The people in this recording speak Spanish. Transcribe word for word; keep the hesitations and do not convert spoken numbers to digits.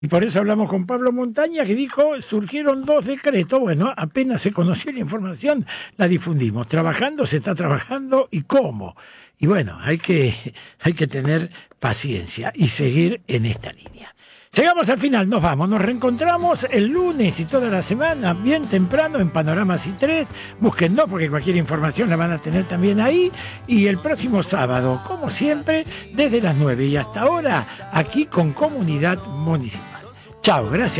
Y por eso hablamos con Pablo Montaña, que dijo, surgieron dos decretos. Bueno, apenas se conoció la información, la difundimos. Trabajando, se está trabajando, ¿y cómo? Y bueno, hay que, hay que tener paciencia y seguir en esta línea. Llegamos al final, nos vamos, nos reencontramos el lunes y toda la semana, bien temprano, en Panorama C I tres. Búsquenlo porque cualquier información la van a tener también ahí. Y el próximo sábado, como siempre, desde las nueve y hasta ahora, aquí con Comunidad Municipal. Chao, gracias.